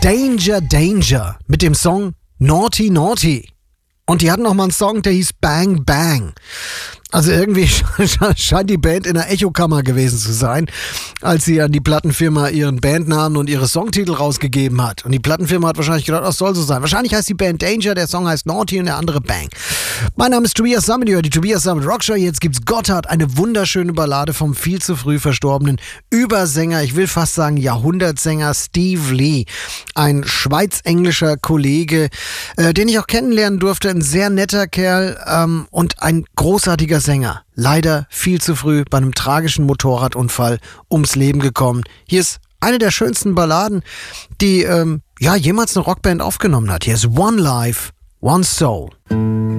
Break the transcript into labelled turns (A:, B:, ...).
A: Danger Danger mit dem Song Naughty Naughty. Und die hatten noch mal einen Song, der hieß Bang Bang. Also irgendwie scheint die Band in der Echokammer gewesen zu sein, als sie an die Plattenfirma ihren Bandnamen und ihre Songtitel rausgegeben hat. Und die Plattenfirma hat wahrscheinlich gedacht, das soll so sein. Wahrscheinlich heißt die Band Danger, der Song heißt Naughty und der andere Bang. Mein Name ist Tobias Sammet, die Tobias Sammet Rockshow. Jetzt gibt's Gotthard, eine wunderschöne Ballade vom viel zu früh verstorbenen Übersänger, ich will fast sagen Jahrhundertsänger Steve Lee. Ein schweiz-englischer Kollege, den ich auch kennenlernen durfte. Ein sehr netter Kerl und ein großartiger Sänger. Leider viel zu früh bei einem tragischen Motorradunfall ums Leben gekommen. Hier ist eine der schönsten Balladen, die jemals eine Rockband aufgenommen hat. Hier ist One Life, One Soul.